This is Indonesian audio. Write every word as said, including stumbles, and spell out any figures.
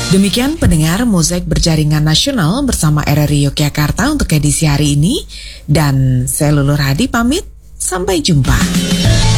Demikian pendengar Mozaik Berjaringan Nasional bersama R R I Yogyakarta untuk edisi hari ini. Dan saya Lulur Hadi pamit, sampai jumpa.